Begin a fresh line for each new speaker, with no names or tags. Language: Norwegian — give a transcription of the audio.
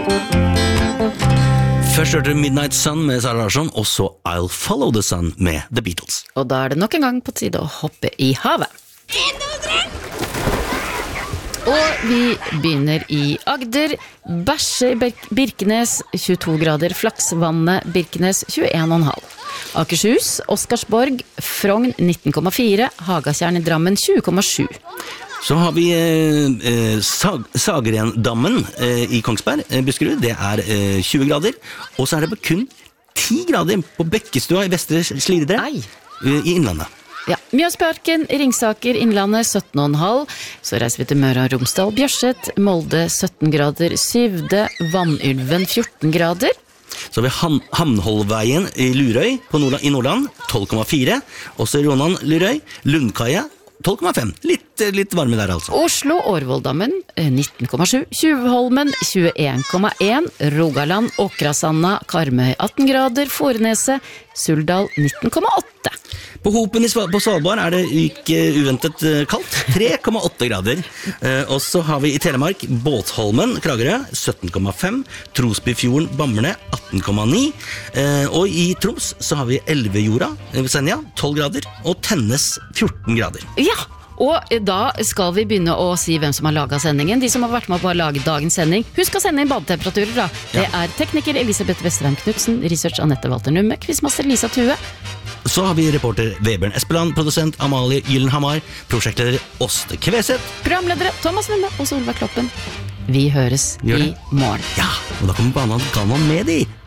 Først hørte Midnight Sun med Sara Larsson, og så I'll Follow the Sun med The Beatles.
Og da det nok en gang på tide å hoppe i havet. Og vi begynner i Agder. Bæsje i Birkenes 22 grader, Flaksvannet Birkenes 21,5. Akershus, Oscarsborg, Frogn 19,4, Hagatjern i Drammen 20,7.
Så har vi Sagerendammen i Kongsberg, Buskerud, det 20 grader. Og så det kun 10 grader på Bekkestua i Vestre Slidre i Innlandet.
Ja, Mjøsparken, Ringsaker, Innlandet 17,5. Så reiser vi til Møre og Romsdal, Bjørset, Molde 17 grader, Syvde, Vannylven 14 grader.
Så har vi Hamnholveien i Lurøy i Nordland, 12,4. Også Rånan, Lurøy, Lundkaia, 12,5. Litt varme der altså.
Oslo, Årvolddammen 19,7. Tjuvholmen 21,1. Rogaland, Åkrasanna, Karmøy 18 grader. Foreneset, Suldal 19,8.
På Hopen på Svalbard det ikke uventet kaldt, 3,8 grader. Og så har vi i Telemark Båtholmen, Kragerø, 17,5. Trosbyfjorden, Bamble, 18,9. Og i Troms så har vi Elvejorda, Senja, 12 grader. Og Tennes, 14 grader.
Ja, og da skal vi begynne å si hvem som har laget sendingen. De som har vært med på å lage dagens sending. Husk å sende inn badetemperaturer da. Det tekniker Elisabeth Vesterheim Knudsen, research Anette Walter Numme, quizmaster Lisa Tue.
Så har vi reporter Vebjørn Espeland, produsent Amalie Gyllenhamar, prosjektleder Åste Kveset,
programledere Thomas Numme og Solveig Kloppen. Vi høres i morgen.
Ja, og da kommer Banan med de.